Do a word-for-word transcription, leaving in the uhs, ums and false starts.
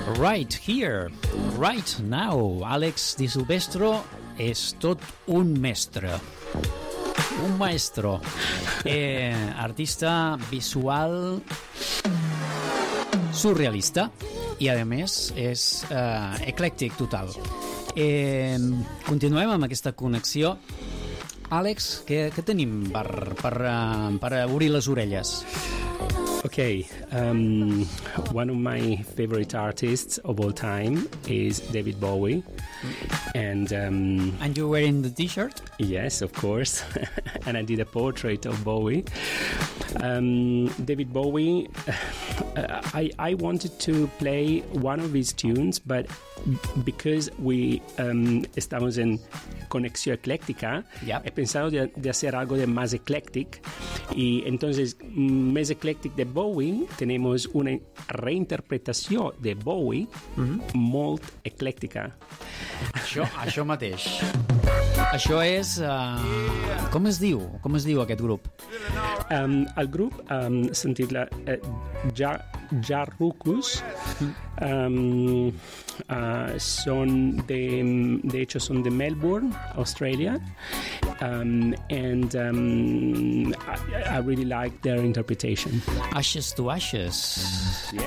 Right here, right now. Àlex Di Silvestro és tot un mestre. Un maestro. Eh, artista visual surrealista i, a més, és eh, eclèctic total. Eh, continuem amb aquesta connexió. Àlex, què, què tenim per, per, uh, per obrir les orelles? Okay, um, one of my favorite artists of all time is David Bowie. And um, And you're wearing the t-shirt? yes, of course. And I did a portrait of Bowie. Um, David Bowie, uh, I, I wanted to play one of his tunes, but because we um, estamos en conexión ecléctica, Yep. he pensado de, de hacer algo de más eclectic. Y entonces, más eclectic de Bowie, tenemos una reinterpretació de Bowie mm-hmm. molt eclèctica. Això, això mateix. Això és... Uh, com es diu? Com es diu aquest grup? Um, el grup, um, sentit la uh, ja, Jarrucus, um, uh, son de, de hecho son de Melbourne, Australia, um, and um, I, I really like their interpretation. Ashes to Ashes.